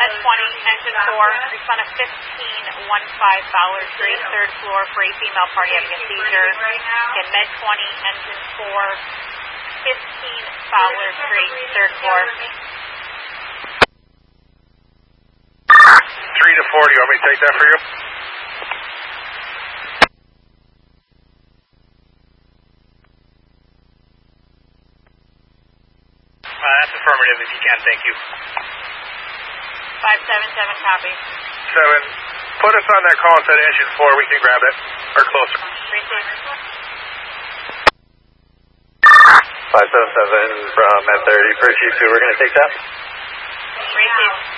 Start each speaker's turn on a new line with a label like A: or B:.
A: Med 20, engine 4, respond to 1515 Fowler Street, 3rd floor for a female party having a seizure. Again, Med 20, engine 4, 15 Fowler Street, 3rd floor.
B: 3 to 4, do you want me to take that for you? That's affirmative if you can, thank you.
A: 577, copy.
B: 7, put us on that call and set engine 4, we can grab it, or closer.
A: Receive.
C: 577 from Med 30 for Chief 2, we're going to take that.
A: Receive.